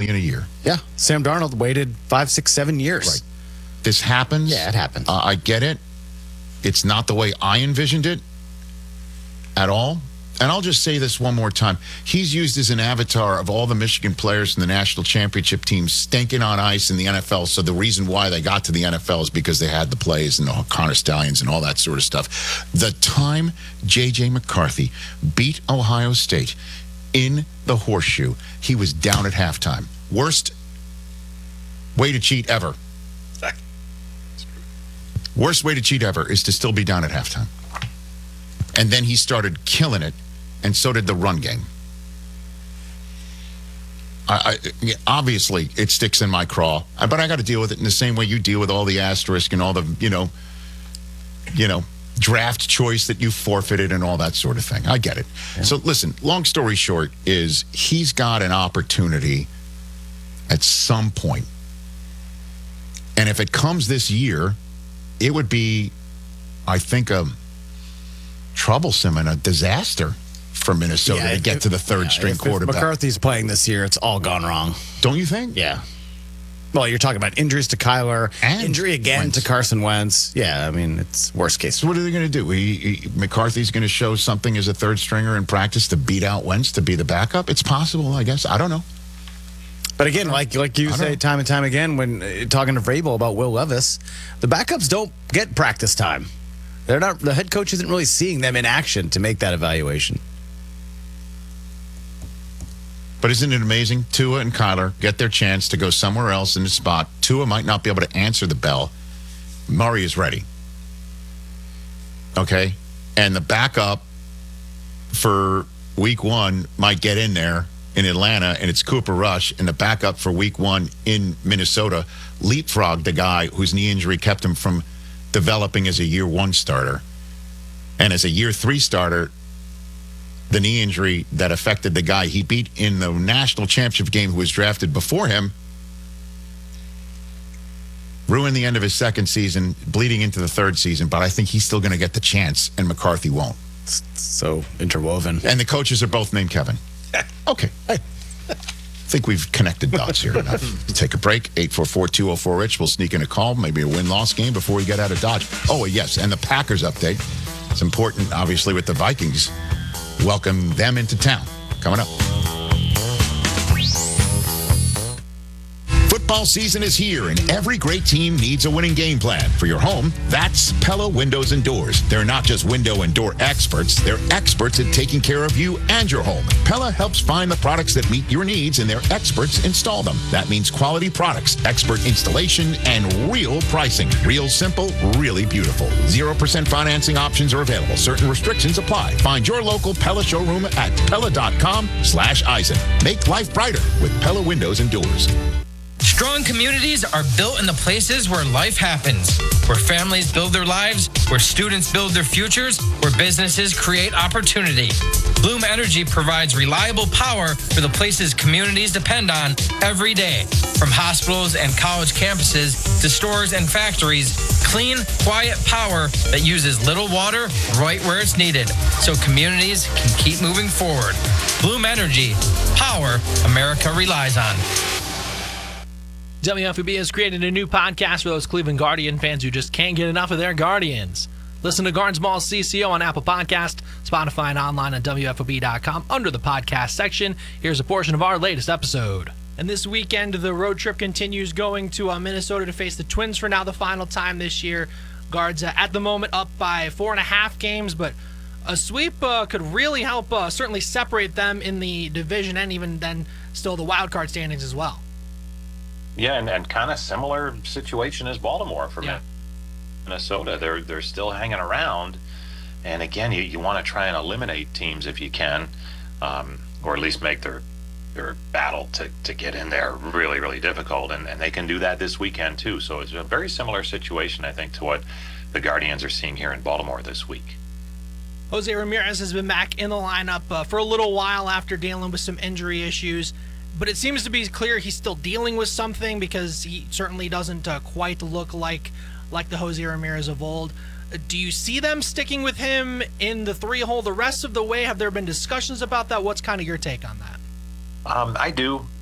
in a year. Yeah. Sam Darnold waited 5, 6, 7 years. Right. This happens. Yeah, it happens. I get it. It's not the way I envisioned it at all. And I'll just say this one more time. He's used as an avatar of all the Michigan players in the national championship teams stinking on ice in the NFL. So the reason why they got to the NFL is because they had the plays and the Connor Stallions and all that sort of stuff. The time J.J. McCarthy beat Ohio State in the horseshoe, he was down at halftime. Worst way to cheat ever. Worst way to cheat ever is to still be down at halftime. And then he started killing it, and so did the run game. Obviously, it sticks in my craw, but I got to deal with it in the same way you deal with all the asterisk and all the, draft choice that you forfeited and all that sort of thing. I get it. Yeah. So listen, long story short is he's got an opportunity at some point. And if it comes this year, it would be, I think, troublesome and a disaster for Minnesota to get to the third-string quarterback. If McCarthy's playing this year, it's all gone wrong. Don't you think? Yeah. Well, you're talking about injuries to Kyler, and injury again Wentz. to Carson Wentz. Yeah, I mean, it's worst case. So what are they going to do? McCarthy's going to show something as a third-stringer in practice to beat out Wentz to be the backup? It's possible, I guess. I don't know. But again, like you say time and time again when talking to Vrabel about Will Levis, the backups don't get practice time. They're not. The head coach isn't really seeing them in action to make that evaluation. But isn't it amazing? Tua and Kyler get their chance to go somewhere else in the spot. Tua might not be able to answer the bell. Murray is ready. Okay? And the backup for week 1 might get in there in Atlanta, and it's Cooper Rush, and the backup for week 1 in Minnesota leapfrogged the guy whose knee injury kept him from developing as a year 1 starter. And as a year 3 starter, the knee injury that affected the guy he beat in the national championship game who was drafted before him ruined the end of his second season, bleeding into the third season, but I think he's still going to get the chance, and McCarthy won't. So interwoven. And the coaches are both named Kevin. Okay. I think we've connected dots here enough. Take a break. 844-204-RICH. We'll sneak in a call, maybe a win-loss game before we get out of Dodge. Oh, yes, and the Packers update. It's important, obviously, with the Vikings. Welcome them into town. Coming up. Football season is here, and every great team needs a winning game plan. For your home, that's Pella Windows and Doors. They're not just window and door experts. They're experts at taking care of you and your home. Pella helps find the products that meet your needs, and their experts install them. That means quality products, expert installation, and real pricing. Real simple, really beautiful. 0% financing options are available. Certain restrictions apply. Find your local Pella showroom at Pella.com/Eisen. Make life brighter with Pella Windows and Doors. Strong communities are built in the places where life happens, where families build their lives, where students build their futures, where businesses create opportunity. Bloom Energy provides reliable power for the places communities depend on every day. From hospitals and college campuses to stores and factories, clean, quiet power that uses little water right where it's needed, so communities can keep moving forward. Bloom Energy, power America relies on. WFUB has created a new podcast for those Cleveland Guardian fans who just can't get enough of their Guardians. Listen to Gardens Mall CCO on Apple Podcast, Spotify, and online at WFOB.com under the podcast section. Here's a portion of our latest episode. And this weekend, the road trip continues, going to Minnesota to face the Twins for now the final time this year. Guards at the moment up by 4.5 games, but a sweep could really help certainly separate them in the division and even then still the wild card standings as well. Yeah, and kind of similar situation as Baltimore for Minnesota. They're still hanging around, and again, you want to try and eliminate teams if you can, or at least make their battle to get in there really, really difficult, and they can do that this weekend too. So it's a very similar situation, I think, to what the Guardians are seeing here in Baltimore this week. Jose Ramirez has been back in the lineup for a little while after dealing with some injury issues. But it seems to be clear he's still dealing with something because he certainly doesn't quite look like the Jose Ramirez of old. Do you see them sticking with him in the 3-hole the rest of the way? Have there been discussions about that? What's kind of your take on that? I do.